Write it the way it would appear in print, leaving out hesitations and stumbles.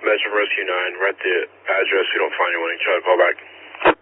dispatch of Rescue 9, right the address, we don't find anyone, you try to call back.